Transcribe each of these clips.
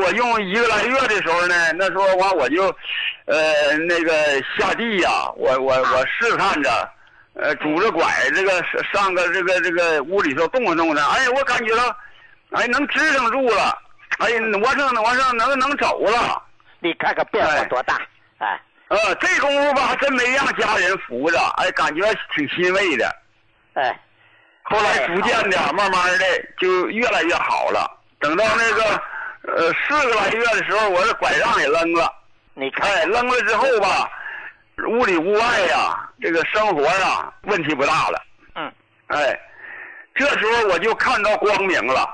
我用1个来月的时候呢，那时候我就，那个下地呀，我试探着，拄着拐这个上个这个屋里头动着动着，哎，我感觉到，哎，能支撑住了，哎，我上能走了。 你看看变化多大，哎。 这功夫吧，还真没让家人扶着，哎，感觉挺欣慰的。 哎， 后来逐渐的，慢慢的就越来越好了。等到那个4个来月的时候，我这拐杖也扔了。 你看， 哎，扔了之后吧，屋里屋外呀，这个生活啊，问题不大了。 嗯。 哎，这时候我就看到光明了。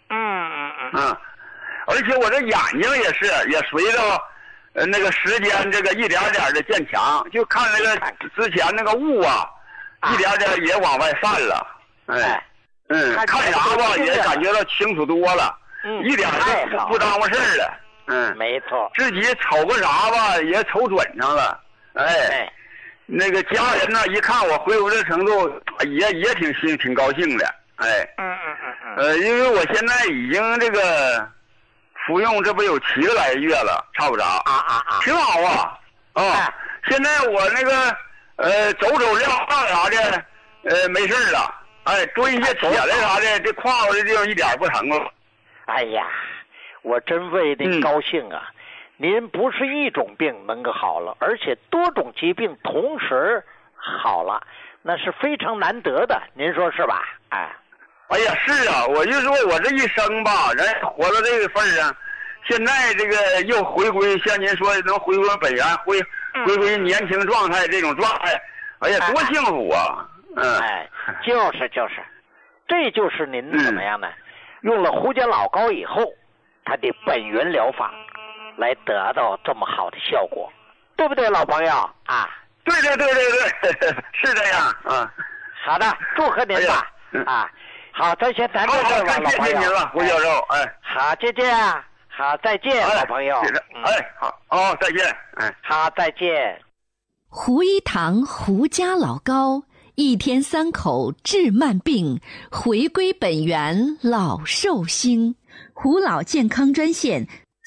而且我这眼睛也随着。那个时间这个一点点的渐强，就看那个之前那个雾啊，一点点也往外散了。哎，看啥吧也感觉到清楚多了，一点都不耽误事儿了。 没错。 自己瞅个啥吧也瞅准上了。哎，那个家人呢一看我恢复这程度，也挺高兴的。哎，因为我现在已经这个。服用这不有7个来月了，差不着挺好啊。现在我那个走撂啥的，没事了。哎，蹲一些铁来啥的，这胯骨的地方一点不疼了。 哎呀，我真为您高兴啊！您不是一种病能够好了，而且多种疾病同时好了，那是非常难得的，您说是吧？ 哎呀，是啊，我就说我这一生吧，人活到这个份上，现在这个又回归，像您说能回归本源，回归年轻状态这种状态，哎呀，多幸福啊！ 就是，这就是您怎么样呢？用了胡椒老膏以后，它的本源疗法，来得到这么好的效果，对不对，老朋友啊？ 对，是这样啊。 好的，祝贺您吧好，咱先谈到这儿吧，老朋友。 谢谢您了，胡教授。 好，再见。好，再见，老朋友。 好，再见。 好，再见。 胡一堂胡家老膏，1天3口治慢病，回归本源老寿星。胡老健康专线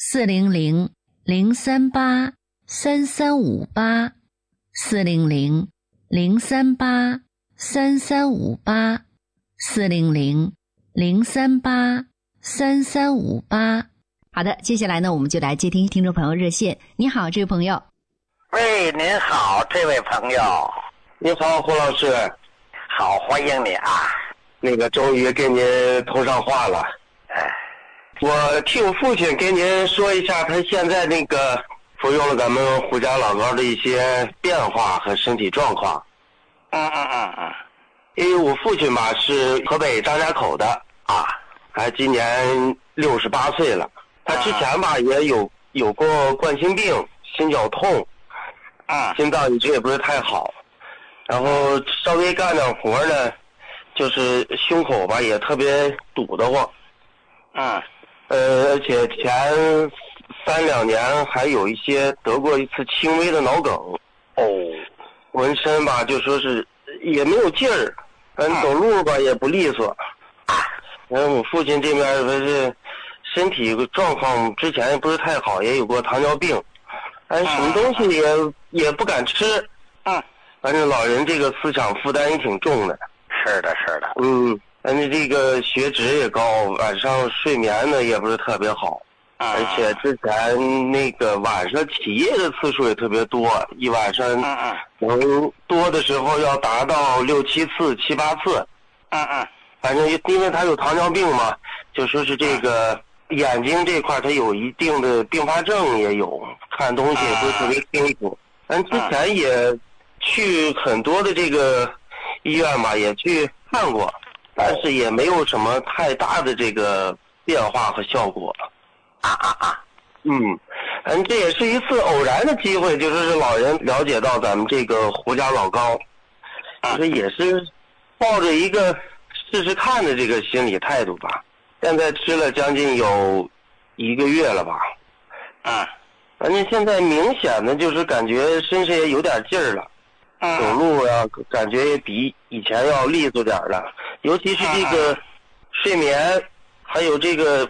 400-038-3358，400-038-3358，400-038-3358。好的，接下来呢，我们就来接听听众朋友热线。你好，这位朋友。 喂，您好，这位朋友。 你好，胡老师。 好，欢迎你啊。 那个终于给您通上话了。我替我父亲给您说一下，他现在那个服用了咱们胡家老膏的一些变化和身体状况。因为我父亲吧是河北张家口的他今年68岁了。他之前吧也有过冠心病、心绞痛，心脏一直也不是太好，然后稍微干点活呢，就是胸口吧也特别堵得慌。而且前3-2年还有一些得过一次轻微的脑梗。浑身吧就说是也没有劲儿，走路吧也不利索。我父亲这边不是身体状况之前也不是太好，也有过糖尿病，什么东西也不敢吃。反正老人这个思想负担也挺重的。 是的。 反正这个血脂也高，晚上睡眠呢也不是特别好，而且之前那个晚上起夜的次数也特别多，一晚上能多的时候要达到6-7次、7-8次。反正因为他有糖尿病嘛，就说是这个眼睛这块他有一定的并发症，也有看东西也不是特别清楚。之前也去很多的这个医院吧，也去看过，但是也没有什么太大的这个变化和效果。这也是一次偶然的机会，就是老人了解到咱们这个胡家老膏，就是也是抱着一个试试看的这个心理态度吧。现在吃了将近有1个月了吧。反正现在明显的就是感觉身上也有点劲儿了，走路啊感觉也比以前要利索点了，尤其是这个睡眠还有这个